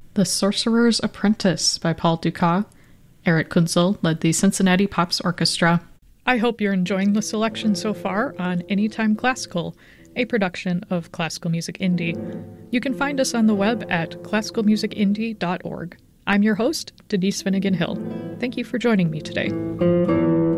The Sorcerer's Apprentice by Paul Dukas. Eric Kunzel led the Cincinnati Pops Orchestra. I hope you're enjoying the selection so far on Anytime Classical, a production of Classical Music Indie. You can find us on the web at classicalmusicindie.org. I'm your host, Denise Finnegan Hill. Thank you for joining me today.